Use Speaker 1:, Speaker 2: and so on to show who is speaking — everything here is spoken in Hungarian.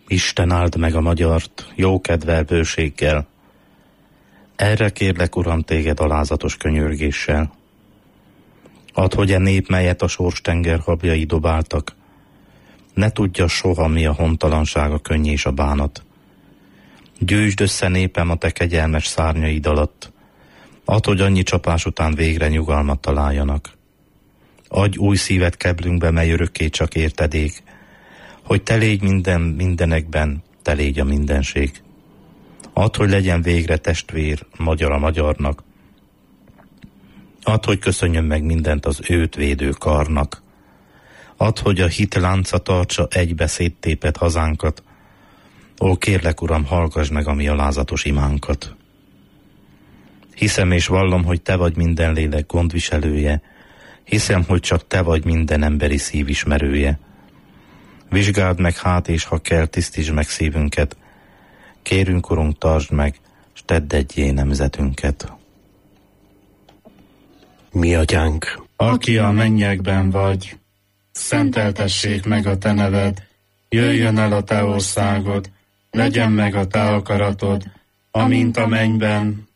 Speaker 1: Isten áld meg a magyart, jókedvel, bőséggel. Erre kérlek, Uram, téged alázatos könyörgéssel. Add, hogy a nép, melyet a sorstenger habjai dobáltak, ne tudja soha, mi a hontalanság, a könny és a bánat. Gyűjtsd össze népem a te kegyelmes szárnyaid alatt, add, hogy annyi csapás után végre nyugalmat találjanak. Adj új szívet keblünkbe, mely örökké csak érted ég, hogy te légy mindenekben, te légy a mindenség. Add, hogy legyen végre testvér magyar a magyarnak. Add, hogy köszönjön meg mindent az őt védő karnak. Add, hogy a hit lánca tartsa egybe széttépett hazánkat. Ó, kérlek, Uram, hallgass meg a mi alázatos imánkat. Hiszem és vallom, hogy te vagy minden lélek gondviselője. Hiszem, hogy csak te vagy minden emberi szív ismerője. Vizsgáld meg hát, és ha kell, tisztítsd meg szívünket. Kérünk, Urunk, tartsd meg, s tedd egyé nemzetünket.
Speaker 2: Mi atyánk,
Speaker 3: aki a mennyekben vagy, szenteltessék meg a te neved, jöjjön el a te országod, legyen meg a te akaratod, amint a mennyben,